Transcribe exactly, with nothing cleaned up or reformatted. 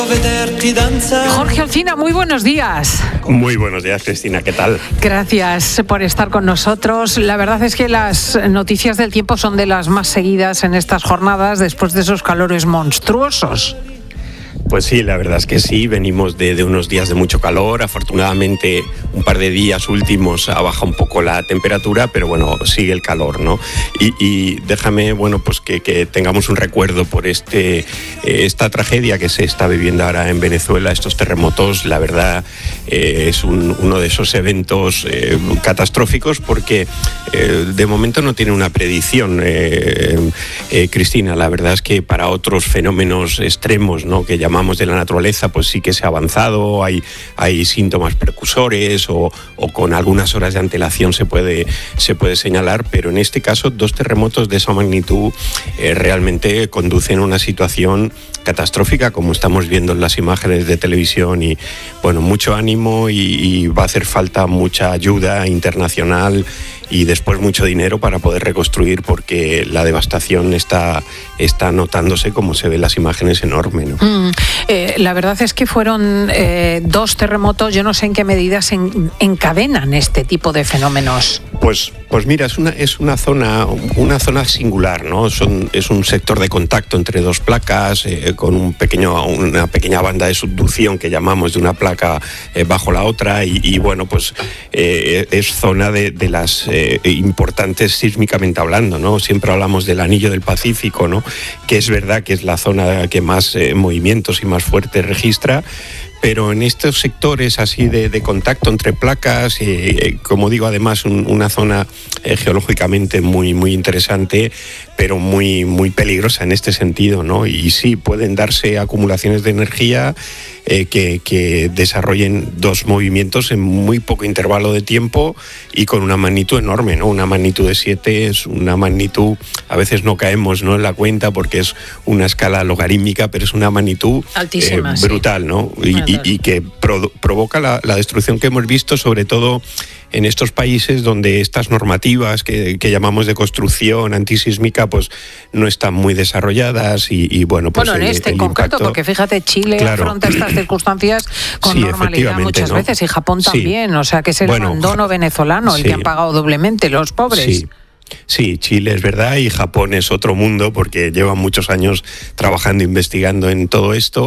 Jorge Alsina, muy buenos días. Muy buenos días, Cristina, ¿qué tal? Gracias por estar con nosotros. La verdad es que las noticias del tiempo son de las más seguidas en estas jornadas después de esos calores monstruosos. Pues sí, la verdad es que sí, venimos de, de unos días de mucho calor. Afortunadamente, un par de días últimos ha bajado un poco la temperatura, pero bueno, sigue el calor, ¿no? Y, y déjame, bueno, pues que, que tengamos un recuerdo por este, eh, esta tragedia que se está viviendo ahora en Venezuela, estos terremotos. La verdad, eh, es un, uno de esos eventos eh, catastróficos porque eh, de momento no tiene una predicción, eh, eh, Cristina. La verdad es que para otros fenómenos extremos, ¿no?, que llamamos de la naturaleza, pues sí que se ha avanzado, hay, hay síntomas precursores o, o con algunas horas de antelación se puede, se puede señalar, pero en este caso dos terremotos de esa magnitud eh, realmente conducen a una situación catastrófica, como estamos viendo en las imágenes de televisión, y bueno, mucho ánimo y, y va a hacer falta mucha ayuda internacional y después mucho dinero para poder reconstruir, porque la devastación está, está notándose, como se ve en las imágenes, enorme, ¿no? Mm, eh, la verdad es que fueron eh, dos terremotos. Yo no sé en qué medida se en, encadenan este tipo de fenómenos. Pues, pues mira, es una, es una zona, una zona singular, ¿no? Son, es un sector de contacto entre dos placas, eh, con un pequeño, una pequeña banda de subducción que llamamos de una placa eh, bajo la otra, y, y bueno, pues eh, es zona de, de las eh, importantes sísmicamente hablando, ¿no? Siempre hablamos del anillo del Pacífico, ¿no?, que es verdad que es la zona que más eh, movimientos y más fuerte registra. Pero en estos sectores así de, de contacto entre placas, eh, como digo, además un, una zona eh, geológicamente muy, muy interesante, pero muy, muy peligrosa en este sentido, ¿no? Y sí, pueden darse acumulaciones de energía eh, que, que desarrollen dos movimientos en muy poco intervalo de tiempo y con una magnitud enorme, ¿no? Una magnitud de siete es una magnitud, a veces no caemos, ¿no?, en la cuenta porque es una escala logarítmica, pero es una magnitud altísima, eh, brutal, sí. ¿no? Y, y, y que pro, provoca la, la destrucción que hemos visto, sobre todo en estos países donde estas normativas que, que llamamos de construcción antisísmica pues no están muy desarrollalladas y, y bueno, pues bueno, en el, este el concreto, impacto, porque fíjate, Chile claro, afronta estas circunstancias con sí, normalidad muchas ¿no? veces, y Japón también, sí. O sea que es el bueno, abandono venezolano el sí. que han pagado doblemente los pobres. Sí. Sí, Chile es verdad y Japón es otro mundo porque llevan muchos años trabajando, investigando en todo esto.